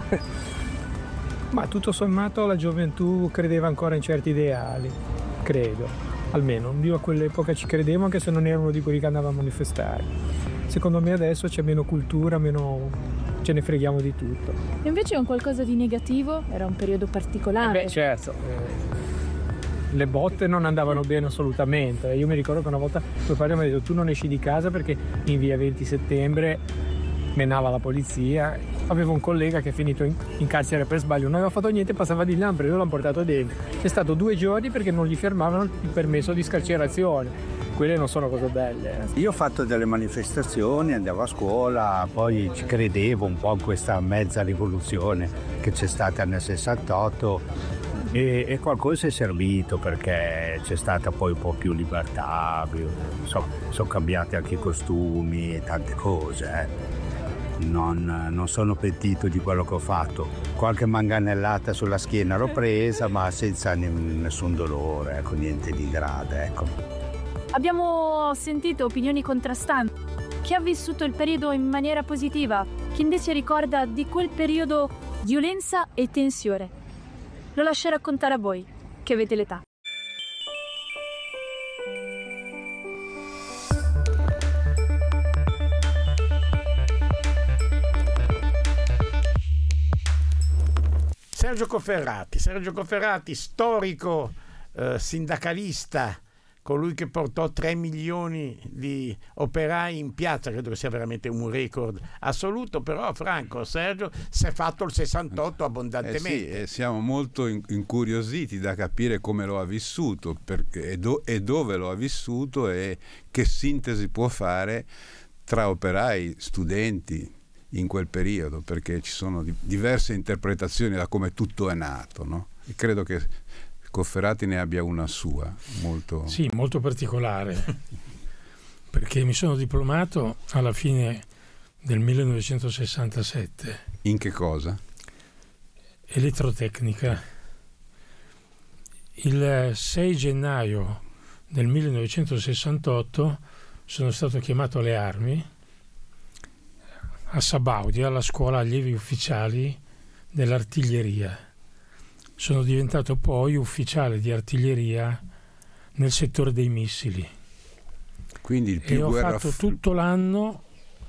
Ma tutto sommato la gioventù credeva ancora in certi ideali, credo, almeno io a quell'epoca ci credevo, anche se non ero uno di quelli che andava a manifestare. Secondo me adesso c'è meno cultura, meno ce ne freghiamo di tutto. E invece è un qualcosa di negativo? Era un periodo particolare? Beh, certo, le botte non andavano bene assolutamente. Io mi ricordo che una volta mio padre mi ha detto: tu non esci di casa perché in via 20 settembre menava la polizia. Avevo un collega che è finito in carcere per sbaglio, non aveva fatto niente, passava di là, io l'ho portato dentro. È stato 2 giorni perché non gli fermavano il permesso di scarcerazione. Quelle non sono cose belle. Io ho fatto delle manifestazioni, andavo a scuola, poi ci credevo un po' in questa mezza rivoluzione che c'è stata nel 68 e qualcosa è servito perché c'è stata poi un po' più libertà, sono cambiati anche i costumi e tante cose. Non sono pentito di quello che ho fatto. Qualche manganellata sulla schiena l'ho presa, ma senza nessun dolore, niente di grave, Abbiamo sentito opinioni contrastanti. Chi ha vissuto il periodo in maniera positiva, chi invece ricorda di quel periodo violenza e tensione. Lo lascio raccontare a voi, che avete l'età. Sergio Cofferati, storico sindacalista, colui che portò 3 milioni di operai in piazza, credo che sia veramente un record assoluto, però Sergio si è fatto il 68 abbondantemente. Sì, siamo molto incuriositi da capire come lo ha vissuto, perché, e dove lo ha vissuto e che sintesi può fare tra operai, studenti in quel periodo, perché ci sono diverse interpretazioni da come tutto è nato, no? E credo che Cofferati ne abbia una sua, molto... Sì, molto particolare, perché mi sono diplomato alla fine del 1967. In che cosa? Elettrotecnica. Il 6 gennaio del 1968 sono stato chiamato alle armi a Sabaudia, alla scuola allievi ufficiali dell'artiglieria. Sono diventato poi ufficiale di artiglieria nel settore dei missili. Quindi il più e ho fatto tutto l'anno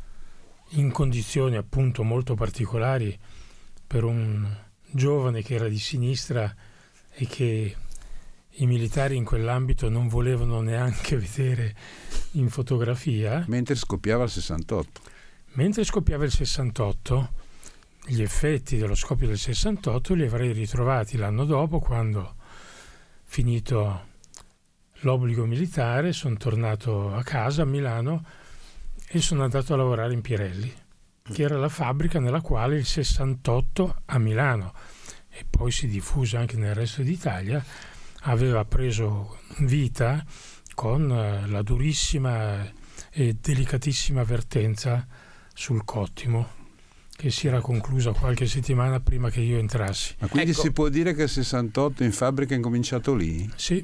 in condizioni appunto molto particolari per un giovane che era di sinistra e che i militari in quell'ambito non volevano neanche vedere in fotografia. Mentre scoppiava il 68. Mentre scoppiava il 68, gli effetti dello scoppio del 68 li avrei ritrovati l'anno dopo, quando, finito l'obbligo militare, sono tornato a casa a Milano e sono andato a lavorare in Pirelli, che era la fabbrica nella quale il 68 a Milano, e poi si diffuse anche nel resto d'Italia, aveva preso vita con la durissima e delicatissima vertenza sul cottimo, che si era conclusa qualche settimana prima che io entrassi. Ma quindi si può dire che il 68 in fabbrica è incominciato lì? Sì.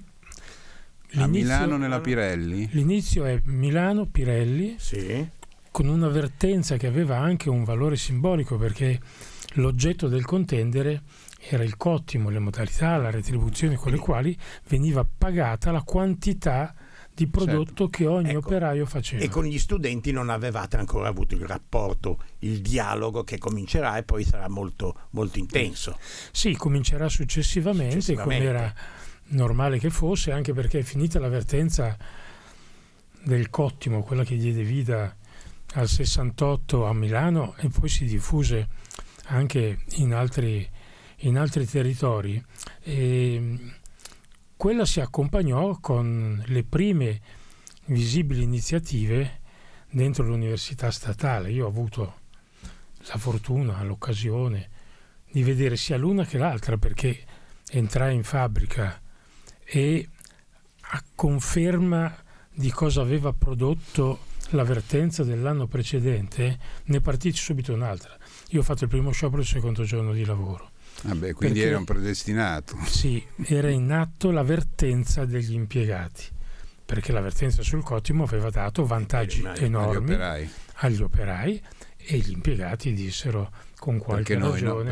A Milano nella Pirelli? L'inizio è Milano, Pirelli, sì, con una vertenza che aveva anche un valore simbolico, perché l'oggetto del contendere era il cottimo, le modalità, la retribuzione con le quali veniva pagata la quantità di prodotto che ogni operaio faceva. E con gli studenti non avevate ancora avuto il rapporto, il dialogo che comincerà e poi sarà molto, molto intenso. Sì, comincerà successivamente. Come era normale che fosse, anche perché è finita la vertenza del cottimo, quella che diede vita al 68 a Milano e poi si diffuse anche in altri territori. E quella si accompagnò con le prime visibili iniziative dentro l'università statale. Io ho avuto la fortuna, l'occasione di vedere sia l'una che l'altra, perché entrai in fabbrica e a conferma di cosa aveva prodotto la vertenza dell'anno precedente ne partì subito un'altra. Io ho fatto il primo sciopero il secondo giorno di lavoro. Vabbè, quindi era un predestinato. Sì, era in atto la vertenza degli impiegati, perché la vertenza sul cottimo aveva dato vantaggi enormi agli operai e gli impiegati dissero con qualche ragione